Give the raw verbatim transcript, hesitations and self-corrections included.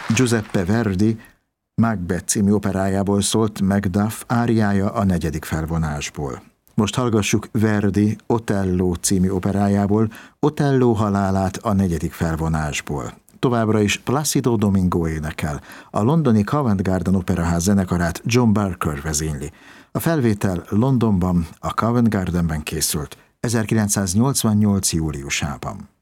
Giuseppe Verdi Macbeth című operájából szólt Macduff áriája a negyedik felvonásból. Most hallgassuk Verdi Otello című operájából Otello halálát a negyedik felvonásból. Továbbra is Placido Domingo énekel. A londoni Covent Garden Operaház zenekarát John Barker vezényli. A felvétel Londonban, a Covent Gardenben készült ezerkilencszáznyolcvannyolc júliusában.